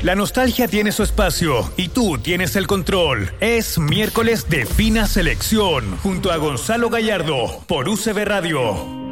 La nostalgia tiene su espacio y tú tienes el control. Es miércoles de Fina Selección junto a Gonzalo Gallardo por UCB Radio.